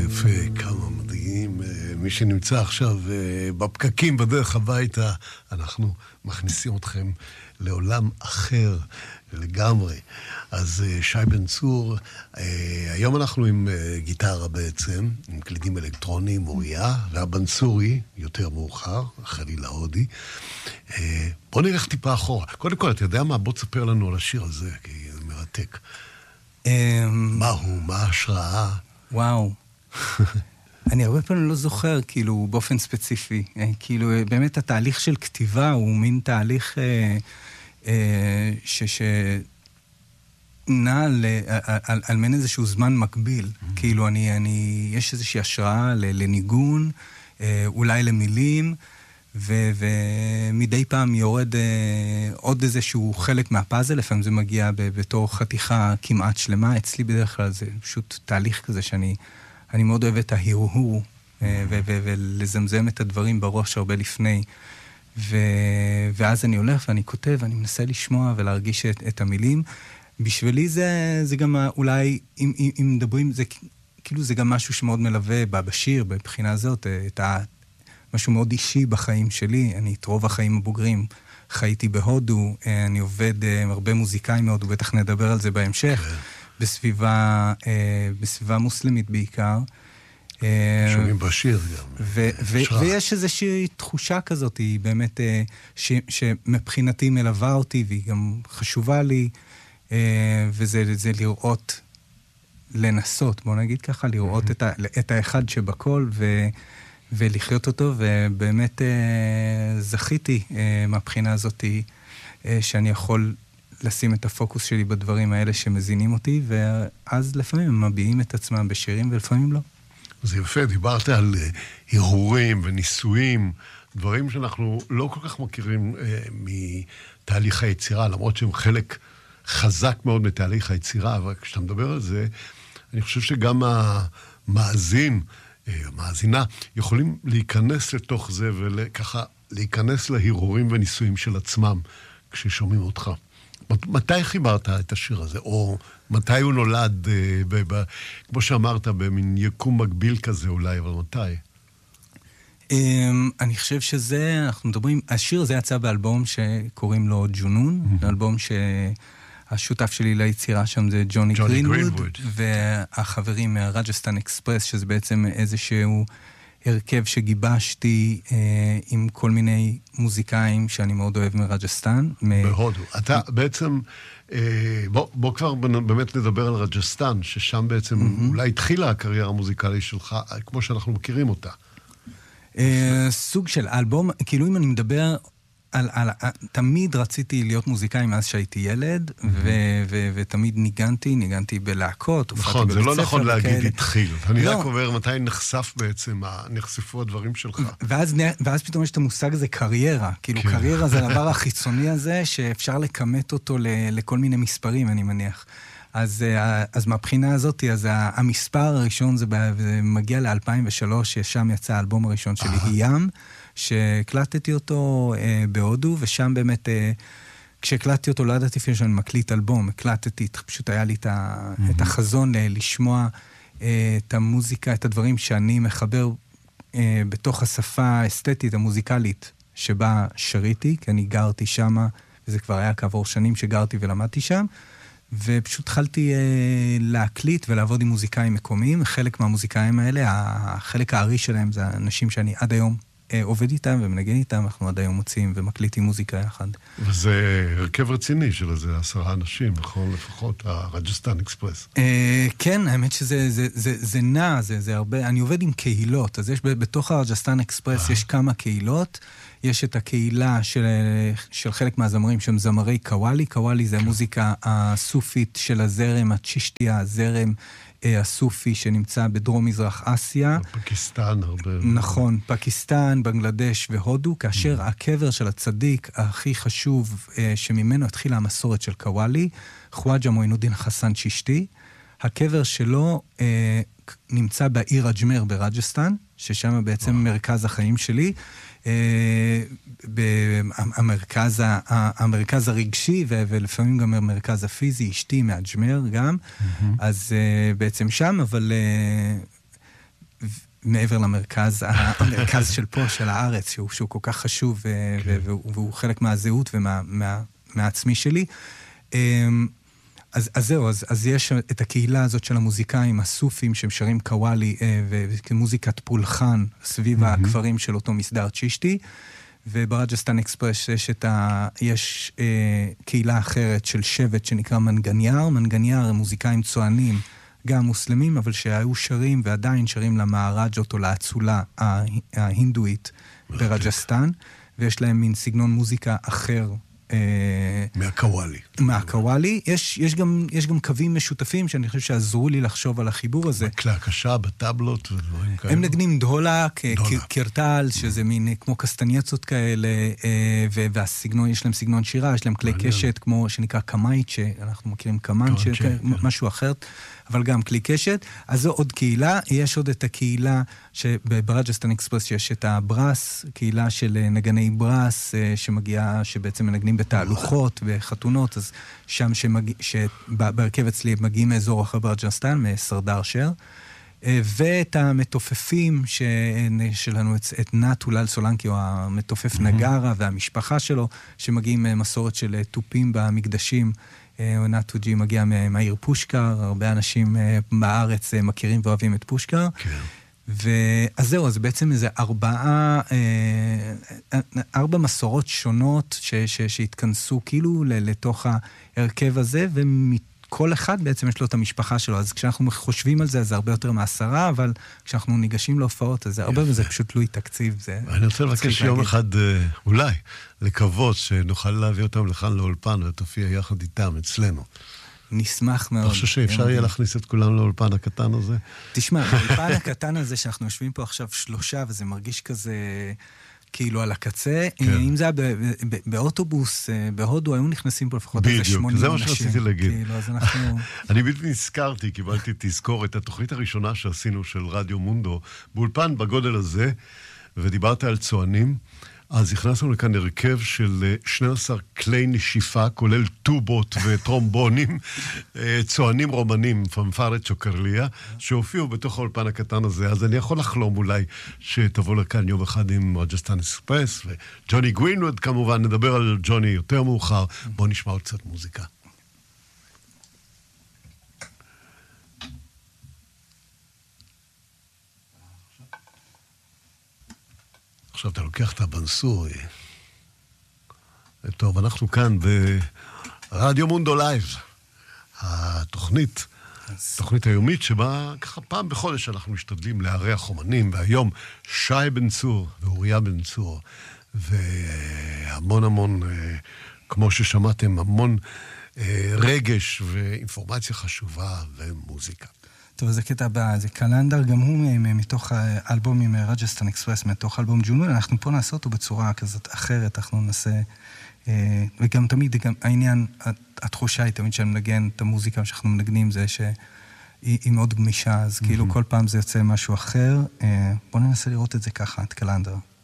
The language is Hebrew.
יפה, כמה מדהים. מי שנמצא עכשיו בפקקים בדרך הביתה, אנחנו מכניסים אתכם לעולם אחר לגמרי. אז שי בן צור, היום אנחנו עם גיטרה בעצם, עם קלידים אלקטרוניים, מוריה, והבן צורי, יותר מאוחר, חלילה הודי. בוא נלך טיפה אחורה. קודם כל, אתה יודע מה? בוא תספר לנו על השיר הזה, כי זה מרתק. מה הוא? מה ההשראה? וואו. אני הרבה פעמים לא זוכר, כאילו, באופן ספציפי. כאילו, באמת התהליך של כתיבה הוא מין תהליך נע על מין איזשהו זמן מקביל. כאילו, יש איזושהי השראה לניגון, אולי למילים, ומדי פעם יורד עוד איזשהו חלק מהפאזל, לפעמים זה מגיע בתור חתיכה כמעט שלמה. אצלי בדרך כלל זה פשוט תהליך כזה שאני מאוד אוהב את ההרהור, ולזמזם את הדברים בראש הרבה לפני. ואז אני הולך ואני כותב, ואני מנסה לשמוע ולהרגיש את המילים. בשבילי זה גם אולי, אם מדברים, כאילו זה גם משהו שמאוד מלווה בשיר, בבחינה הזאת, משהו מאוד אישי בחיים שלי. אני את רוב החיים הבוגרים חייתי בהודו, אני עובד עם הרבה מוזיקאים מהודו, בטח נדבר על זה בהמשך, בסביבה מוסלמית בעיקר. שומעים בשיר גם. ויש איזושהי תחושה כזאת, היא באמת, שמבחינתי מלווה אותי, והיא גם חשובה לי, וזה לראות, לנסות, בוא נגיד ככה, לראות את האחד שבכל, ולחיות אותו, ובאמת זכיתי מהבחינה הזאת, שאני יכול לשים את הפוקוס שלי בדברים האלה שמזינים אותי, ואז לפעמים הם מביעים את עצמם בשירים, ולפעמים לא. זה יפה, דיברת על הרהורים וניסויים, דברים שאנחנו לא כל כך מכירים מתהליך היצירה, למרות שהם חלק חזק מאוד מתהליך היצירה, אבל כשאתה מדבר על זה, אני חושב שגם המאזינה, יכולים להיכנס לתוך זה, וככה להיכנס להרהורים וניסויים של עצמם, כששומעים אותך. מתי חיברת את השיר הזה? או מתי הוא נולד, כמו שאמרת, במין יקום מקביל כזה אולי, אבל מתי? אני חושב שזה, אנחנו מדברים, השיר הזה יצא באלבום שקוראים לו ג'ונון, אלבום שהשותף שלי ליצירה שם זה ג'וני גרינווד, והחברים מהרג'סטן אקספרס, שזה בעצם איזשהו הרכב שגיבשתי עם כל מיני מוזיקאים שאני מאוד אוהב מרג'סטן. בהודו. אתה בעצם, בוא כבר באמת נדבר על רג'סטן, ששם בעצם אולי התחילה הקריירה המוזיקלית שלך, כמו שאנחנו מכירים אותה. סוג של אלבום, כאילו אם אני מדבר תמיד רציתי להיות מוזיקאי מאז שהייתי ילד, ותמיד ניגנתי בלהקות. נכון, זה לא נכון להגיד התחיל. אני רק אומר מתי נחשף בעצם, נחשפו הדברים שלך. ואז פתאום יש את המושג הזה קריירה. כאילו קריירה זה הדבר החיצוני הזה, שאפשר לקמת אותו לכל מיני מספרים, אני מניח. אז מהבחינה הזאת, אז המספר הראשון זה מגיע ל-2003, ששם יצא האלבום הראשון שלי, ים, שהקלטתי אותו בהודו, ושם באמת, כשהקלטתי אותו, לא ידעתי אפילו שאני מקליט אלבום, הקלטתי, פשוט היה לי את החזון לשמוע את המוזיקה, את הדברים שאני מחבר בתוך השפה האסתטית, המוזיקלית, שבה שריתי, כי אני גרתי שם, וזה כבר היה כעבור שנים שגרתי ולמדתי שם, ופשוט התחלתי להקליט ולעבוד עם מוזיקאים מקומיים. חלק מהמוזיקאים האלה, החלק הארי שלהם זה האנשים שאני עד היום עובד איתם ומנגן איתם, אנחנו עד היום מוצאים ומקליטים מוזיקה יחד. וזה הרכב רציני של איזה 10 אנשים, נכון? לפחות הרג'סטן אקספרס. כן, האמת שזה נע, זה הרבה, אני עובד עם קהילות, אז יש בתוך הרג'סטן אקספרס יש כמה קהילות, יש את הקהילה של חלק מהזמרים שהם זמרי קוואלי, קוואלי זה המוזיקה הסופית של הזרם, הצ'ישטיה, הזרם הסופי שנמצא בדרום מזרח אסיה. פקיסטן הרבה. נכון, פקיסטן, בנגלדש והודו, כאשר הקבר של הצדיק הכי חשוב שממנו התחילה המסורת של קוואלי, חואג'ה מועינודין חסן צ'ישטי, הקבר שלו נמצא בעיר אג'מר ברג'סטן, ששם בעצם מרכז החיים שלי, המרכז הרגשי ולפעמים גם המרכז הפיזי, אשתי מאג'מר גם, אז בעצם שם, אבל מעבר למרכז, המרכז של פה, של הארץ, שהוא כל כך חשוב, והוא חלק מהזהות ומהעצמי שלי. אז זהו, אז יש את הקהילה הזאת של המוזיקאים, הסופים ששרים קוואלי, וכמוזיקת פולחן סביב הכפרים של אותו מסדר צ'ישטי, וברג'סטן אקספרס יש קהילה אחרת של שבט שנקרא מנגניאר. מנגניאר הם מוזיקאים צוענים, גם מוסלמים, אבל שהיו שרים ועדיין שרים למהרג'ות או לאצולה ההינדואית ברג'סטן, ויש להם מין סגנון מוזיקה אחר. מהקוואלי. מהקוואלי. יש גם קווים משותפים שאני חושב שעזרו לי לחשוב על החיבור הזה. מקלה קשה, בטבלות ודברים כאלה. הם נגנים דהולה, קרטל, שזה מין כמו קסטנייצות כאלה, והסגנון, יש להם סגנון שירה, יש להם כלי קשת, כמו שנקרא קמאית, שאנחנו מכירים קמן, משהו אחר, אבל גם כלי קשת. אז זו עוד קהילה. יש עוד את הקהילה שברג'סטן אקספרס יש את הברס, קהילה של נגני ברס, שבעצם מנגנים בתהלוכות, בחתונות, אז שם שברכב אצלי מגיעים מאזור אחר ברג'סטן, מסרדר שר, ואת המתופפים שלנו, את נאט אולל סולנקי, או המתופף נגרה והמשפחה שלו, שמגיעים מסורת של טופים במקדשים. נאט טוג'י מגיע מהעיר פושקר, הרבה אנשים בארץ מכירים ואוהבים את פושקר. כן. אז זהו, אז בעצם איזה 4 מסורות שונות שהתכנסו כאילו לתוך ההרכב הזה, וכל אחד בעצם יש לו את המשפחה שלו. אז כשאנחנו חושבים על זה, זה הרבה יותר מ10, אבל כשאנחנו ניגשים להופעות, אז זה הרבה וזה פשוט תלוי תקציב. אני רוצה לבקש יום אחד, אולי, לקוות שנוכל להביא אותם לכאן לאולפן, ותופיע יחד איתם אצלנו. נשמח מאוד. אתה חושב שאפשר יהיה להכניס את כולם לאולפן הקטן הזה? תשמע, לאולפן הקטן הזה שאנחנו יושבים פה עכשיו 3, וזה מרגיש כזה כאילו על הקצה, אם זה היה באוטובוס, בהודו, היו נכנסים פה לפחות איזה 80 אנשים. בדיוק, זה מה שרציתי להגיד. אז אנחנו... אני בדיוק נזכרתי, קיבלתי תזכור את התוכנית הראשונה שעשינו של רדיו מונדו, באולפן בגודל הזה, ודיברת על צוענים, אז הכנסנו לכאן הרכב של 12 כלי נשיפה, כולל טובות וטרומבונים, צוענים רומנים, פנפרת צ'וקרליה, שהופיעו בתוך האולפן הקטן הזה. אז אני יכול לחלום אולי שתבוא לכאן יום אחד עם רג'סטן אקספרס, וג'וני גרינווד כמובן, נדבר על ג'וני יותר מאוחר. בואו נשמע עוד קצת מוזיקה. עכשיו אתה לוקח את הבנסורי. טוב, אנחנו כאן ברדיו מונדו לייב. התוכנית היומית שבה ככה פעם בחודש אנחנו משתדלים לארח אומנים, והיום שי בן צור ואוריה בן צור, והמון, כמו ששמעתם, המון רגש ואינפורמציה חשובה ומוזיקה. טוב, זה קטע הבא, זה קלנדר, גם הוא מתוך האלבום עם רג'סטן אקספרס, מתוך אלבום ג'ונון, אנחנו פה נעשה אותו בצורה כזאת אחרת, אנחנו נעשה, וגם תמיד, גם העניין, התחושה היא תמיד שאני מנגן את המוזיקה שאנחנו מנגנים, זה שהיא מאוד גמישה, אז כאילו כל פעם זה יוצא משהו אחר, בואו ננסה לראות את זה ככה, את קלנדר.